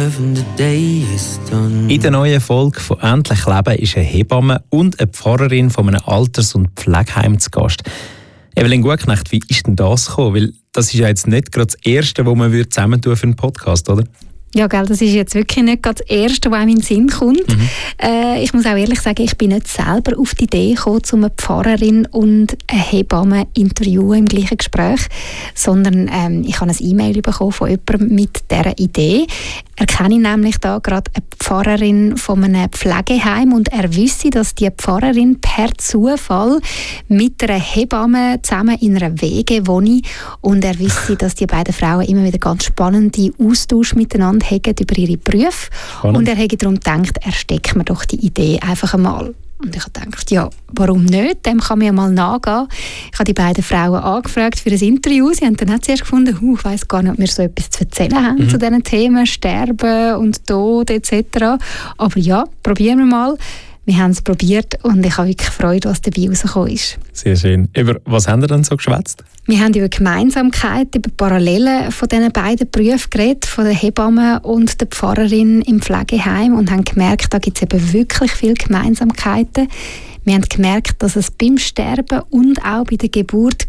when the day is done. In der neuen Folge von «Endlich Leben» ist eine Hebamme und eine Pfarrerin von einem Alters- und Pflegeheim zu Gast. Evelyn Gutknecht, wie ist denn das gekommen? Weil das ist ja jetzt nicht gerade das Erste, was man zusammentun für einen Podcast, oder? Ja, gell, das ist jetzt wirklich nicht das Erste, was einem in den Sinn kommt. Ich muss auch ehrlich sagen, ich bin nicht selber auf die Idee gekommen, um eine Pfarrerin und eine Hebamme interviewen im gleichen Gespräch, sondern ich habe ein E-Mail bekommen von jemandem mit dieser Idee. Er kenne nämlich da gerade eine Pfarrerin von einem Pflegeheim und er wisse, dass die Pfarrerin per Zufall mit einer Hebamme zusammen in einer WG wohne und er wisse, dass die beiden Frauen immer wieder ganz spannende Austausch miteinander haben über ihre Berufe. Spannend. Und er hätte darum gedacht, er steckt mir doch die Idee einfach einmal. Und ich habe gedacht, ja, warum nicht? Dem kann man ja mal nachgehen. Ich habe die beiden Frauen angefragt für ein Interview. Sie haben dann zuerst gefunden, ich weiss gar nicht, ob wir so etwas zu erzählen haben zu diesen Themen, Sterben und Tod etc. Aber ja, probieren wir mal. Wir haben es probiert und ich habe wirklich Freude, was dabei rausgekommen ist. Sehr schön. Über was haben wir dann so geschwätzt? Wir haben über Gemeinsamkeiten, über Parallelen von diesen beiden Berufen geredet, von der Hebamme und der Pfarrerin im Pflegeheim und haben gemerkt, da gibt es eben wirklich viele Gemeinsamkeiten. Wir haben gemerkt, dass es beim Sterben und auch bei der Geburt